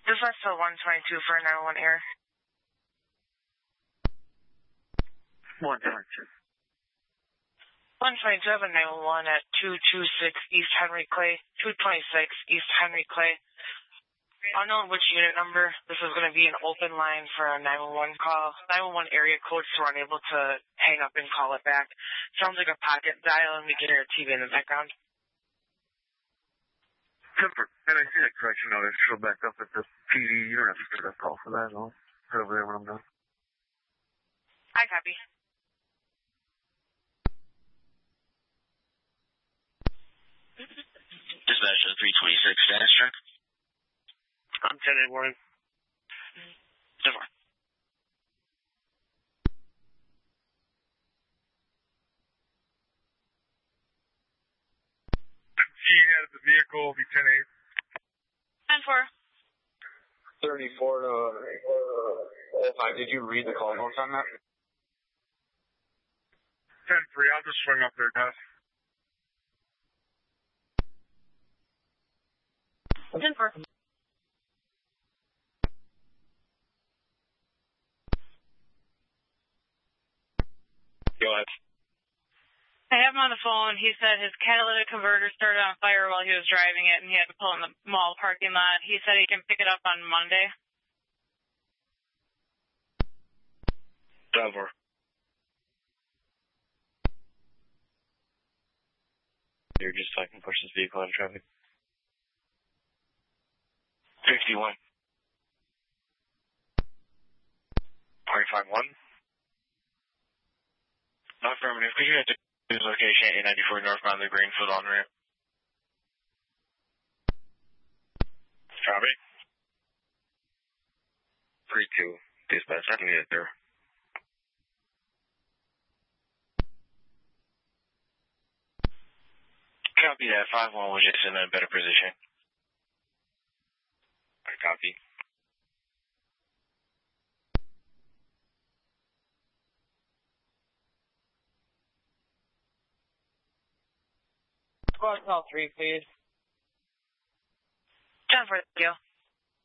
Dispatch to 122 for 911 air. 122. 122, I have a 911 at 226 East Henry Clay. 226 East Henry Clay. Unknown which unit number. This is going to be an open line for a 911 call. 911 area code, so we're unable to hang up and call it back. Sounds like a pocket dial, and we can hear a TV in the background. Temper. And I see that correction notice. She'll back up at the PD. You don't have to get a call for that. I'll head over there when I'm done. I copy. Dispatch to 326 status check. I'm 10-8 Warren. Temper. He had the vehicle, be 10-8. 10-4. 34 to 05. Did you read the call notes on that? 10-3. I'll just swing up there, guys. 10-4. Go ahead. I have him on the phone. He said his catalytic converter started on fire while he was driving it, and he had to pull in the mall parking lot. He said he can pick it up on Monday. Over. You're just fucking push this vehicle out of traffic. 51. 25-1. Affirmative. Could you head to his location, 894 northbound the Greenfield on-ramp? Copy. 3-2. Dispatch. I can get it there. Copy that. 5-1 was just in a better position. I copy. Squad call 3, please. 10-4, thank you.